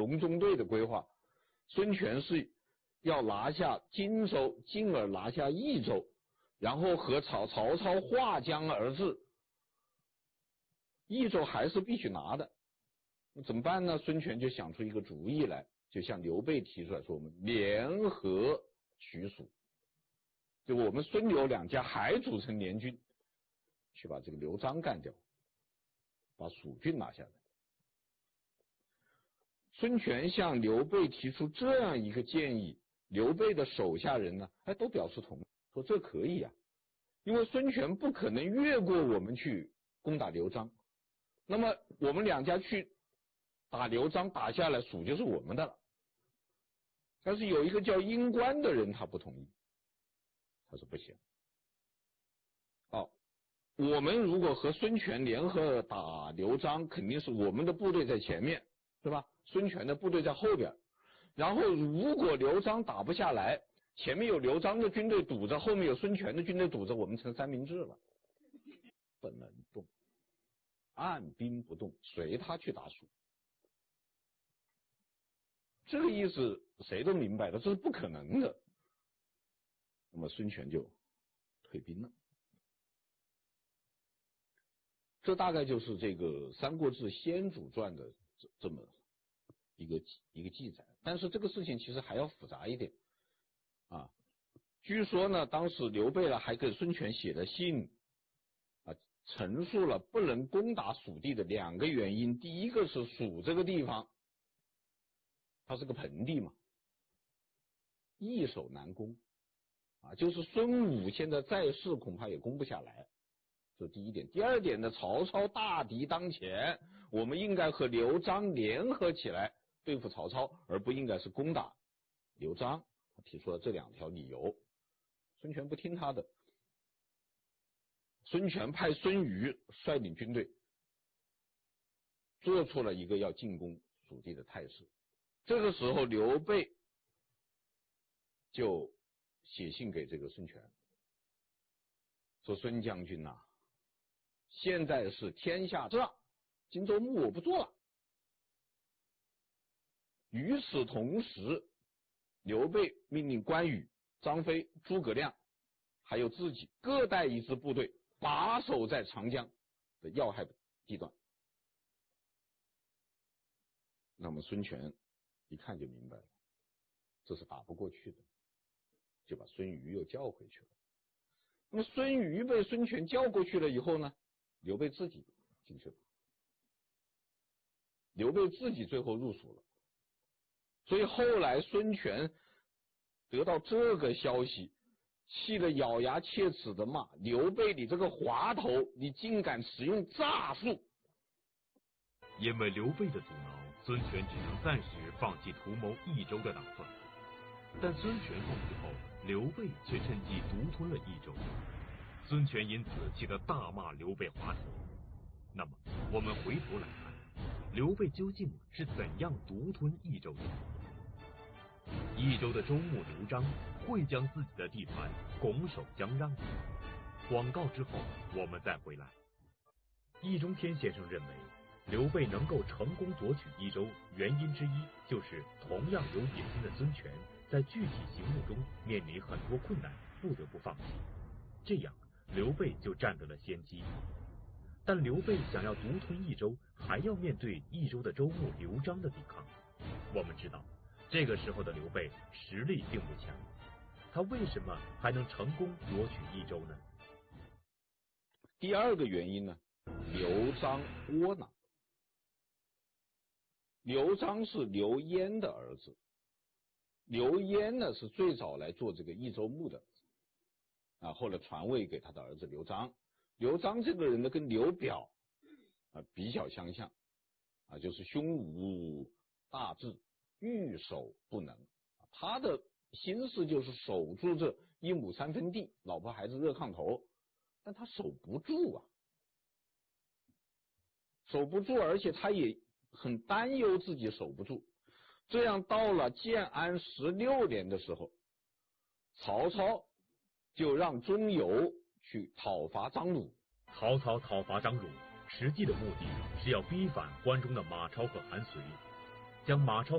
隆中对的规划，孙权是要拿下荆州，进而拿下益州，然后和曹操划江而治。益州还是必须拿的，那怎么办呢？孙权就想出一个主意来，就向刘备提出来说，我们联合取蜀，就我们孙刘两家还组成联军，去把这个刘璋干掉，把蜀郡拿下来。孙权向刘备提出这样一个建议，刘备的手下人呢，都表示同意，说这可以啊，因为孙权不可能越过我们去攻打刘璋，那么我们两家去打刘璋，打下来蜀就是我们的了。但是有一个叫殷关的人他不同意，他说不行，我们如果和孙权联合打刘璋，肯定是我们的部队在前面，对吧？孙权的部队在后边，然后如果刘璋打不下来，前面有刘璋的军队堵着，后面有孙权的军队堵着，我们成三明治了，不能动，按兵不动，随他去打蜀。这个意思谁都明白了，这是不可能的。那么孙权就退兵了。这大概就是这个《三国志·先主传》的这么一个记载。但是这个事情其实还要复杂一点啊。据说呢，当时刘备还给孙权写了信啊，陈述了不能攻打蜀地的两个原因。第一个是蜀这个地方它是个盆地嘛，易守难攻啊，就是孙武现在在世恐怕也攻不下来，这是第一点。第二点呢，曹操大敌当前，我们应该和刘璋联合起来对付曹操，而不应该是攻打刘璋。他提出了这两条理由，孙权不听他的。孙权派孙瑜率领军队做出了一个要进攻蜀地的态势。这个时候刘备就写信给这个孙权，说孙将军啊，现在是天下之大，荆州牧我不做了。与此同时，刘备命令关羽、张飞、诸葛亮还有自己各带一支部队把守在长江的要害地段。那么孙权一看就明白了，这是打不过去的，就把孙瑜又叫回去了。那么孙瑜被孙权叫过去了以后呢，刘备自己进去了，刘备自己最后入蜀了。所以后来孙权得到这个消息，气得咬牙切齿的骂刘备，你这个滑头，你竟敢使用诈术。 因为刘备的阻挠，孙权只能暂时放弃图谋益州的打算。但孙权后退后，刘备却趁机独吞了益州。孙权因此气得大骂刘备滑头。那么我们回头来看，刘备究竟是怎样独吞益州的？益州的州牧刘璋会将自己的地盘拱手相让吗？广告之后我们再回来。易中天先生认为，刘备能够成功夺取益州，原因之一就是同样有野心的孙权在具体行动中面临很多困难，不得不放弃，这样刘备就占得了先机。但刘备想要独吞益州，还要面对益州的州牧刘璋的抵抗。我们知道，这个时候的刘备实力并不强，他为什么还能成功夺取益州呢？ 第二个原因呢，刘璋窝囊。刘璋是刘焉的儿子，刘焉呢是最早来做这个益州牧的啊，后来传位给他的儿子刘璋。刘璋这个人呢跟刘表比较相像啊，就是胸无大志，欲守不能。他的心思就是守住这1亩3分地，老婆孩子热炕头，但他守不住啊，守不住，而且他也很担忧自己守不住。这样到了建安16年的时候，曹操就让钟繇去讨伐张鲁。 曹操讨伐张鲁，实际的目的是要逼反关中的马超和韩遂，将马超